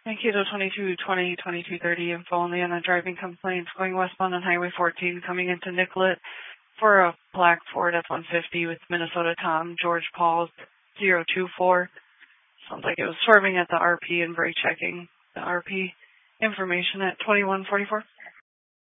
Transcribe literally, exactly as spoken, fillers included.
Mankato twenty-two twenty, twenty-two thirty, info only on a driving complaints going westbound on Highway fourteen coming into Nicollet for a black Ford F one fifty with Minnesota Tom, George Paul, zero two four. Sounds like it was swerving at the R P and brake checking the R P information at twenty-one forty-four.